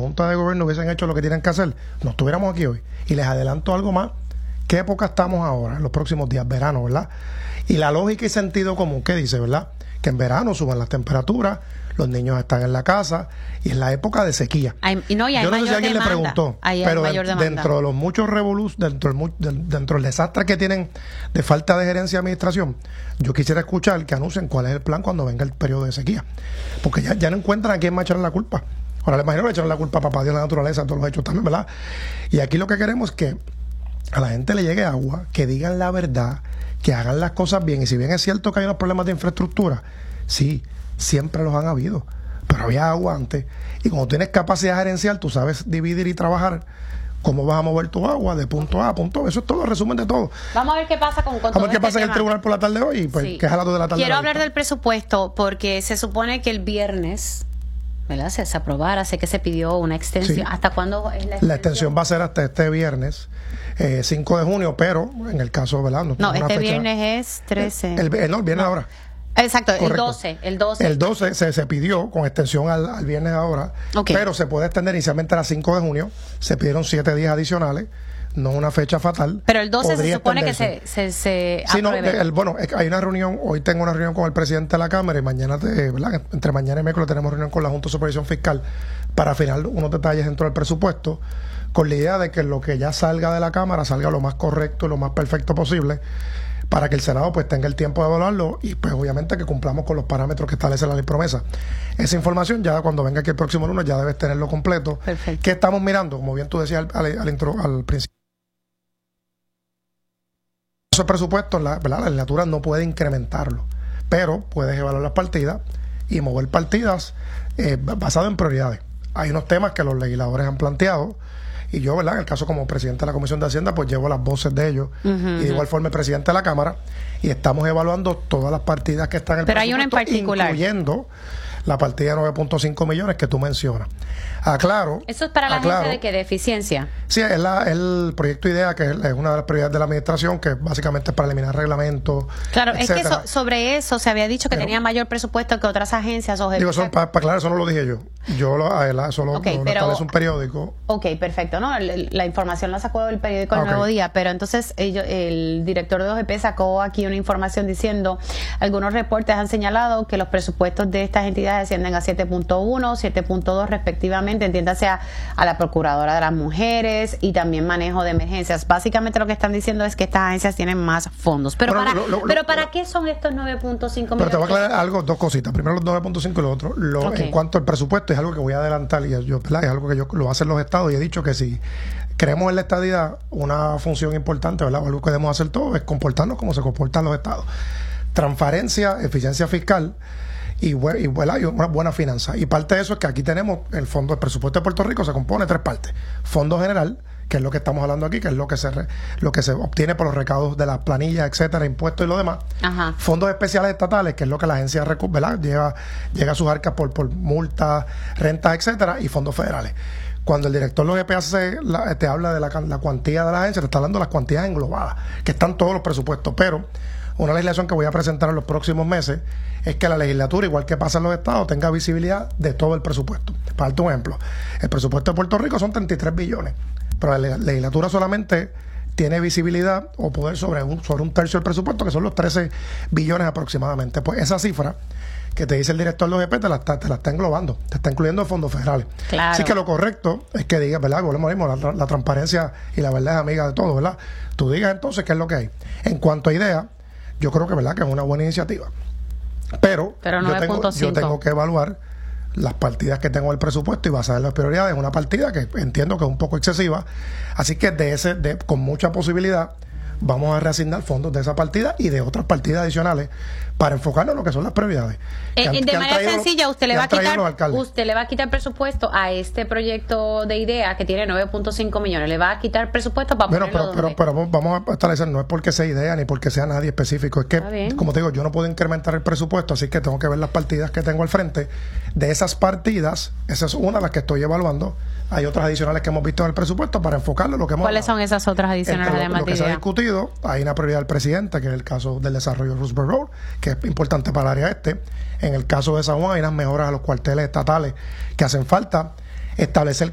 Junta de Gobierno hubiesen hecho lo que tienen que hacer, no estuviéramos aquí hoy. Y les adelanto algo más. ¿Qué época estamos ahora? En los próximos días, verano, ¿verdad? Y la lógica y sentido común, ¿qué dice, verdad? Que en verano suban las temperaturas, los niños están en la casa y es la época de sequía. Yo no sé si alguien le preguntó, pero dentro de los muchos dentro del desastre que tienen de falta de gerencia y administración, yo quisiera escuchar que anuncien cuál es el plan cuando venga el periodo de sequía. Porque ya no encuentran a quién más echarle la culpa. Ahora le imagino que le echaron la culpa a papá Dios, la naturaleza, a todos los hechos también, ¿verdad? Y aquí lo que queremos es que a la gente le llegue agua, que digan la verdad, que hagan las cosas bien. Y si bien es cierto que hay unos problemas de infraestructura, sí, siempre los han habido, pero había agua antes. Y cuando tienes capacidad gerencial, tú sabes dividir y trabajar cómo vas a mover tu agua de punto A a punto B. Eso es todo, el resumen de todo. Vamos a ver qué pasa con Vamos a ver qué pasa en el tribunal por la tarde de hoy, pues, sí. Que es a las 2 de la tarde. Quiero hablar del presupuesto porque se supone que el viernes, ¿verdad?, se aprobara, sé que se pidió una extensión. Sí. ¿Hasta cuándo es la extensión? La extensión va a ser hasta este viernes, 5 de junio, pero en el caso, ¿verdad? No, este viernes es 13. El viernes ahora. Exacto, correcto. el 12. El 12 se pidió con extensión al viernes ahora, okay. Pero se puede extender inicialmente a las 5 de junio, se pidieron 7 días adicionales, no una fecha fatal. Pero el 12 se supone que se sí, no, bueno, hay una reunión, hoy tengo una reunión con el presidente de la Cámara y mañana, ¿verdad? Entre mañana y miércoles tenemos reunión con la Junta de Supervisión Fiscal para afinar unos detalles dentro del presupuesto, con la idea de que lo que ya salga de la Cámara salga lo más correcto y lo más perfecto posible, para que el Senado pues tenga el tiempo de evaluarlo y pues obviamente que cumplamos con los parámetros que establece la ley promesa. Esa información ya cuando venga aquí el próximo lunes ya debes tenerlo completo. Perfecto. ¿Qué estamos mirando? Como bien tú decías al principio. Esos presupuestos, ¿verdad? La legislatura no puede incrementarlo, pero puedes evaluar las partidas y mover partidas basado en prioridades. Hay unos temas que los legisladores han planteado y yo, ¿verdad?, en el caso como presidente de la Comisión de Hacienda, pues llevo las voces de ellos y de igual forma el presidente de la Cámara y estamos evaluando todas las partidas que están en el pero presupuesto, hay una en particular, incluyendo la partida de 9.5 millones que tú mencionas. Aclaro. ¿Eso es para la gente de eficiencia? Sí, es el proyecto IDEA, que es una de las prioridades de la administración, que básicamente es para eliminar reglamentos. Claro, etcétera. Es que sobre eso se había dicho que tenía mayor presupuesto que otras agencias. Para aclarar, eso no lo dije yo. Eso lo establece un periódico. Ok, perfecto. No, la información la sacó el periódico El Nuevo Día, pero entonces el director de OGP sacó aquí una información diciendo, algunos reportes han señalado que los presupuestos de estas entidades ascienden a 7.1, 7.2 respectivamente, entiéndase a la Procuradora de las Mujeres y también manejo de emergencias. Básicamente lo que están diciendo es que estas agencias tienen más fondos. Pero ¿para qué son estos 9.5 millones? Pero te voy a aclarar algo, dos cositas. Primero los 9.5 y lo otro. En cuanto al presupuesto, es algo que voy a adelantar y es algo que lo hacen los estados y he dicho que si creemos en la estadidad, una función importante, ¿verdad?, algo que debemos hacer todos es comportarnos como se comportan los estados. Transparencia, eficiencia fiscal y una buena finanza. Y parte de eso es que aquí tenemos el presupuesto de Puerto Rico se compone de 3 partes. Fondo general, que es lo que estamos hablando aquí, que es lo que se obtiene por los recaudos de las planillas, etcétera, impuestos y lo demás. Ajá. Fondos especiales estatales, que es lo que la agencia llega a sus arcas por multas, rentas, etcétera, y fondos federales. Cuando el director de los GP te habla de la cuantía de la agencia, te está hablando de las cuantías englobadas, que están todos los presupuestos, pero una legislación que voy a presentar en los próximos meses es que la legislatura, igual que pasa en los estados, tenga visibilidad de todo el presupuesto. Para darte un ejemplo, el presupuesto de Puerto Rico son 33 billones, pero la legislatura solamente tiene visibilidad o poder sobre un tercio del presupuesto, que son los 13 billones aproximadamente. Pues esa cifra que te dice el director de OGP te la está englobando, te está incluyendo fondos federales. Claro. Así que lo correcto es que digas, ¿verdad? Volvemos a lo mismo, la transparencia y la verdad es amiga de todo, ¿verdad? Tú digas entonces qué es lo que hay. En cuanto a idea, yo creo que, ¿verdad?, que es una buena iniciativa. Pero yo tengo que evaluar las partidas que tengo en el presupuesto y basar en las prioridades. Es una partida que entiendo que es un poco excesiva. Así que con mucha posibilidad vamos a reasignar fondos de esa partida y de otras partidas adicionales para enfocarnos en lo que son las prioridades. De manera sencilla, usted le va a quitar presupuesto a este proyecto de IDEA que tiene 9.5 millones. Le va a quitar presupuesto para ponerlo pero vamos a establecer, no es porque sea IDEA ni porque sea nadie específico, es que, como te digo, yo no puedo incrementar el presupuesto, así que tengo que ver las partidas que tengo al frente. De esas partidas, esa es una de las que estoy evaluando. Hay otras adicionales que hemos visto en el presupuesto para enfocarlo en lo que hemos ¿Cuáles son esas otras adicionales de lo que se ha discutido? Hay una prioridad del presidente, que es el caso del desarrollo de Roosevelt Road, que es importante para el área este. En el caso de San Juan hay unas mejoras a los cuarteles estatales que hacen falta. Establecer